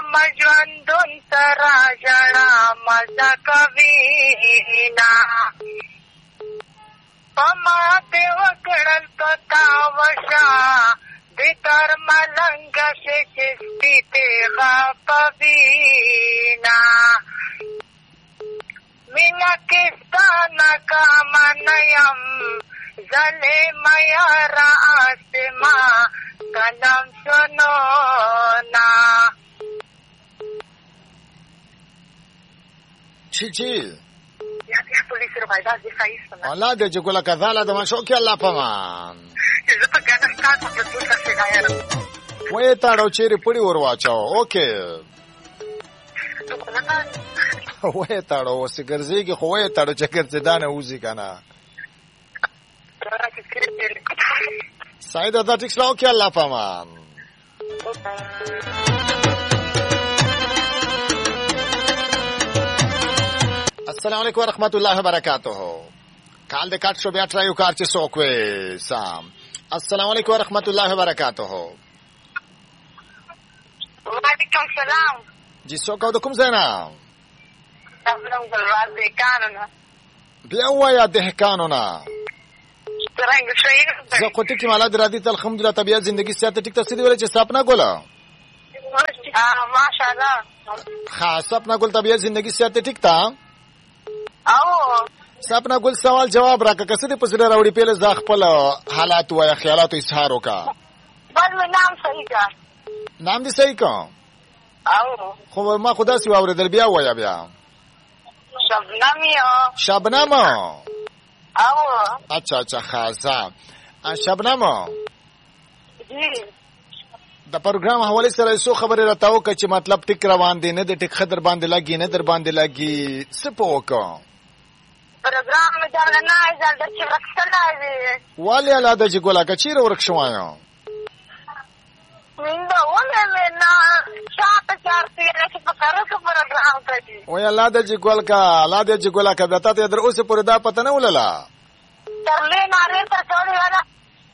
مجوندون سرا جڑا مزا کوینا پما تے وکڑل پتا وشا دی تر ملنگ سے چستی تے غاپوینا مینا کستانا کا منیم زلے میارا آسما کلم سنو نا چی یا پولیس رو بایداز دی خیص سنا الله دې جګوله کذاله د مشوکي الله پمان زه په ګانا ستاسو په دوسه څنګه یم وې تاړو چیرې پړی ور واچاو اوکې وې تاړو وسګرځيږي خو وې تاړو چې ګرځدانه وځي کنه سعید دا ټیکس لاو کې الله پامان السلام علیکم ورحمت الله وبرکاته کال د کټ شو بیا ټرایو کار چې څوک وې سام السلام علیکم ورحمت الله وبرکاته وعلیکم السلام جی څوک او د کوم ځای نه تاسو ګلوال دې کانونه بیا وایا د کانونه څنګه شئ زه خو ټکی مالا درادی ته الحمدلله طبيعت زندگی سیاست ټیک ته سړي ولې چې سپنا ګولا ماشاءالله خاص سپنا ګول طبيعت زندگی سیاست ټیک تا او سپنا ګول سوال جواب راکړه کسه دې پسره راوړي پیله ز خپل حالات وایا خیالات اظهار وکا بل نام صحیح کا نام دې صحیح کا او خو ما خدا سی واوریدل بیا وایا بیا شبنم او اچھا خاصه شبنم جی د پروګرام حواله سره سو خبره راتاو چې مطلب ټیک روان دي نه د ټیک خطر باندې لګي نه در باندې لګي سپوکا پروګرام مې دا نه ځل د چې وکړه والي الله د جګولا کچیر ورښوایو ویندا ولې مې نه شاته چارتي نه چې په کارو پروګرام کوي وای الله د جګول کا الله د جګولا کا دته ته در اوسه پر دا پته نه وللا ترلې ناره ته ټولې والا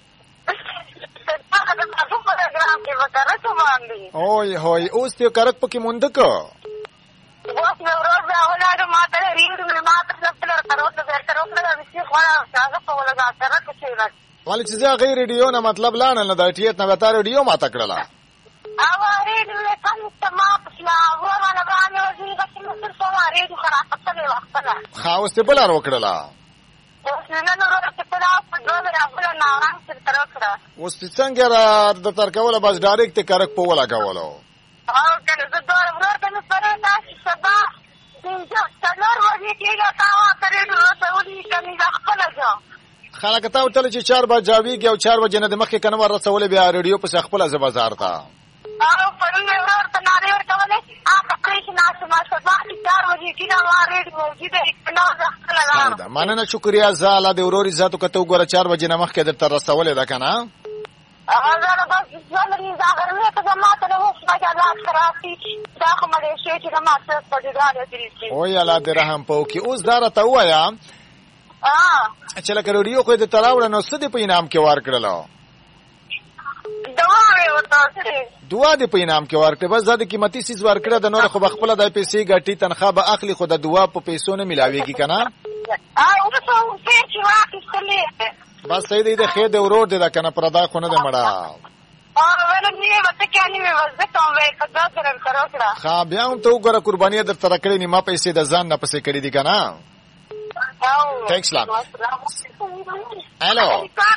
څنګه د تاسو پروګرام کې وکړه څه باندې اوه هوي اوس ته کرک پکې مونږ کو اوس نو روزه ولاړ ماته ریډ مې ماته خپل کارو ته ورته چې خورا څنګه په ولګا سره کوي ولې چې زه غیر ریډیو نه مطلب لاړ نه د ټیټ نه وتا ریډیو ما تکړه او ریډیو کوم سما پسلا ورانه باندې وځي چې موږ سره ریډیو خراب کړل وختلا خاوس ته بلار وکړه اوس نن ورته په لاس په دوه راغله ناران سره تر کړه اوس څنګه را د تر کوله بس ډایرکټ کرک په ولا غولو او کنه زه دوه ورته نو سره تاسو سبا څنګه څلور ورځې کېږي تاسو سره ورته ودی کني خپل ځو خلک ته وتل چې 4 بجې جاویږي او 4 بجې نه د مخکې کنه ورسول بیا ریډیو په خپل ز بازار ته او په نو ورته ناره ورکولې هغه پېښ ناس ما سبا 4 بجې کې نو ریډیو موجوده نو ځخته لگا مننه شکریا زاله د وروري ذاتو کته وګوره 4 بجې نه مخکې درته رسولې ده کنه هغه بس ځلري ظاهر نه ته ماته نو څنګه لا خرافي دا کومه شی چې ماته په دې راځي او یالا درهم پوکي اوس دارته وایا چې لکه ریډیو خو دې تراوړ نو څه دې په انعام کې ور کړلو دوا دې په انعام کې ور کړ بس زده قیمتي سیس ور کړ د نور خو بخپله د پیسې ګټي تنخواه به اخلي خو د دوا په پیسو نه ملاويږي کنه بس صحیح دی د خیر د ورور دې دا کنه پردا خو نه دې مړه خا بیا هم ته وګوره قرباني در تر کړې نیمه پیسې د ځان نه پسې کړې دي کنه Thanks lot. Hello.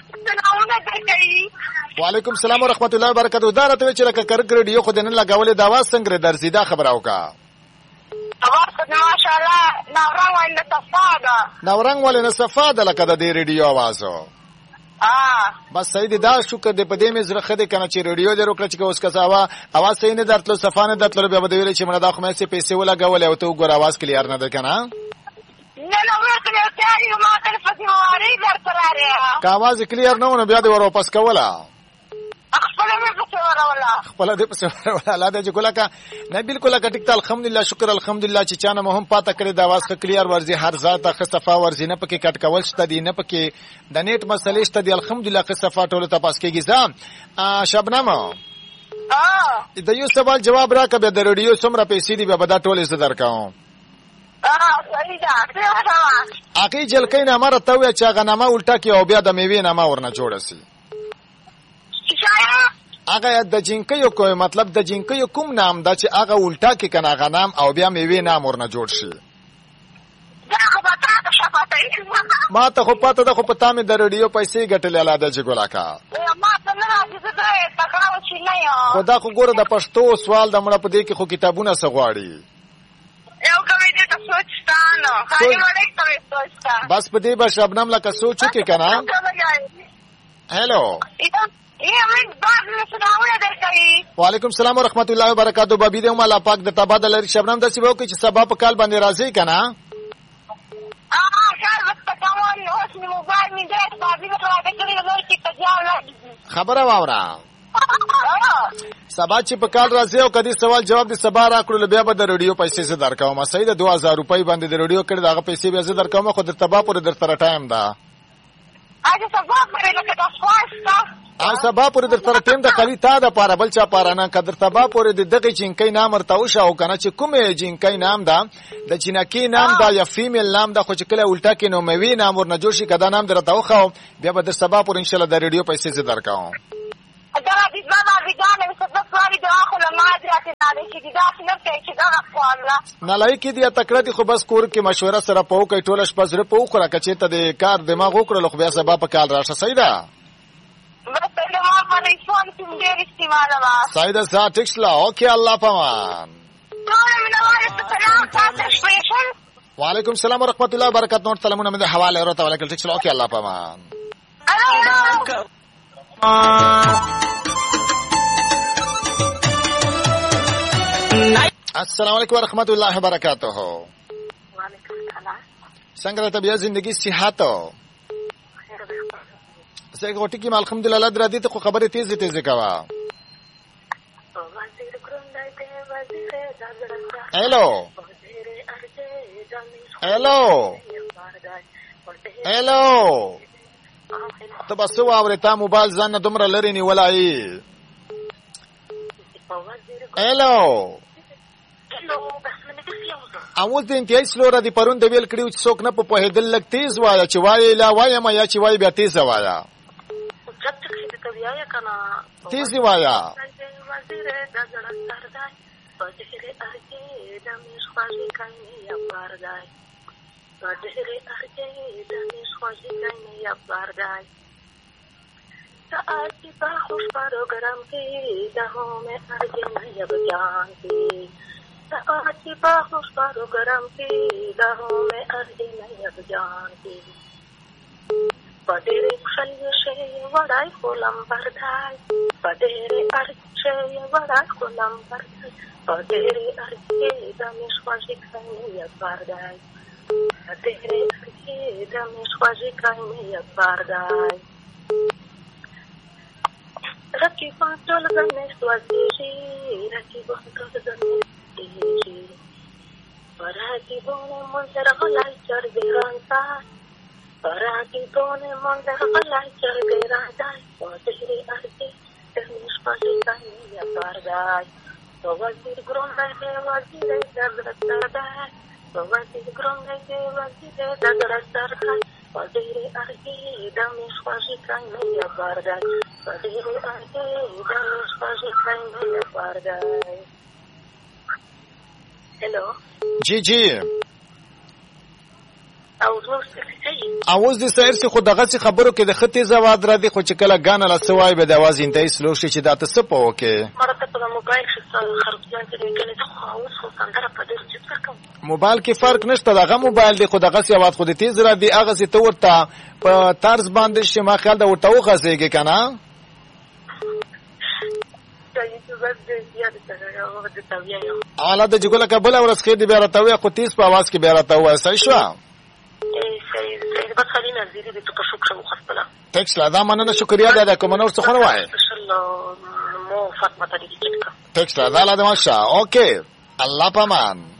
وعلیکم السلام ورحمت الله وبرکاته. دا راته چې لکه کرک ریډیو خو دنه لګولې دا واز څنګه درځي دا خبره وکا. اواز ماشاءالله نورنګ ولې صفاده. نورنګ ولې صفاده لکه د دې ریډیو आवाज. بس صحیح دی دا شکر دې په دې مې زړه خدای کنه چې ریډیو دې روکړه چې اوس کساوه اواز صحیح نه درتلو صفانه درتلو بیا به ویل چې مړه دا خو مې سي پیسې ولا غولې او ته وګور आवाज کلیر نه ده کنه. نه ورته یو ما ته فتی واری درتلاره. کا आवाज کلیر نه ونه بیا دې ور واپس کوله. خپل مې پڅ وراولا. خپل دې پڅ وراولا الله دې کوله کا نه بالکل کا ټیک الحمدلله شکر الحمدلله چې چانه مهم پاته کړی دا आवाज کلیر ورزي هر ذاته خصفا ورزي نه پکې کټ کول شته دي نه پکې د نیټ مسلې شته دي الحمدلله خصفا ټول ته پاس کېږي ځم شبنم د یو سوال جواب راکړه بیا د رادیو څومره پیسې دي به دا ټولې زه درکوم. صحیح ده. هغې جلکۍ نامه راته وویه چې هغه نامه الټه کړي او بیا د میوې نامه ورنه جوړه سي. هغه د جنکیو کوم مطلب د جنکیو کوم نام دا چې هغه الټه کړي که نه هغه نام او بیا میوې نام ورنه جوړ شي. ما ته خو پته ده خو په تا مې د رادیو پیسې ګټلې الله ده چې ګلاکا. خو دا خو ګوره د پښتو سوال د مړه په دې کې خو کتابونه څه غواړي. بس په دې به شبنم لکه سوچ وکړي که نه. هلو وعلیکم السلام ورحمت الله وبرکاتو. بابي دې هم الله پاک د تبادله لري. شبنم داسې به وکړي چې سبا په کال باندې راځي که نه. خبره واوره سبا چې په کال راځي او کدي سوال جواب دې سبا راکړو بیا به د رادیو پیسې زه درکوم. صحیح ده 2000 روپۍ باندې د رادیو کړي دغه پیسې بیا زه درکوم خو درته با پورې درته ټایم ده. سبا پورې درته ټایم ده خالي تا د پاره بل چا پاره نه که درته با پورې د دغې جنکۍ نام ورته وښاو که نه چې کومې جنکۍ نام ده د چینکۍ نام ده یا فیمیل نام ده خو چې کله الټه کړي نو موي نام ورنه جوړ شي که دا نام درته وښاو بیا به در سبا پورې انشاءالله د رادیو پیسې زه درکوم. نلایقې دي یا تکړه دي خو بس کور کې مشوره سره په وکړئ ټوله شپه زړه په وخوره که چېرته د کار دماغ وکړلو خو بیا سبا په کال راشه. صحیح ده صحیح ده سا ټیک شله. اوکې الله پامان. وعلیکم السلام ورحمت الله وبرکاتو. نور سلامونه مې د حواله ورته ولیکل. ټیک شله. اوکې الله پامان. السلام علیکم ورحمت الله وبرکاتو. وعلیکم السلام. څنګه ده طبیعت زندگی صحت څنګه غوټی کې الحمدلله در دې ته خو خبره تیزه تیزه کوا. هلو هلو هلو ته بس واورې تا موبایل ځان نه دومره لرې نیولی. هلو اوس د انتهایی سلوره دی پرون د ویل کړي چې څوک نه په پوهېدل لږ تیز وایه چې وایې لا وایم یا چې وایې بیا تیزه وایه. تیزی وایه. Padere khalye wadai kolam bardai padere arche wadai kolam bardai padere arche damish wajik ya bardai padere arche damish wajik ya bardai raki patol ganesh wajiri raki patol ganesh parati bone monter khalai char beranta Parati tone monda khalai char geradai padere arche damish wajik ya bardai to wazir grondai de wazir dagradai to wazir grondai de wazir dagradai padere arche damish wajik ya bardai padere arche damish wajik ya bardai. Hello جی جی اواز دې سایر سي خو دغه خبرو کې د خطي زواد را دي خو چې کله غانه لا سوای به د اواز انتهي سلو شي چې دا ته په وکه مرته په موبایل کې خرابیان کې کله ته اوس خو څنګه په دې چې کوم موبایل کې فرق نشته دغه موبایل دی خو دغه سي اواز خو دې تیز را دي هغه سي ته ورته په طرز باندې شي ما خیال دا ورته وغځيږي کنه اعلی د جګول کابل ورس خې دی بیا راته خو تیز په اواز کې بیا راته وای صحیح شو بس خلينا نزيد دي تشكر مخصبله تکس لا دا مننه شکریا ده کوم نور څه خو وای مو فاطمه تدې تکس لا دا لا د ماشه اوکې الله پامان.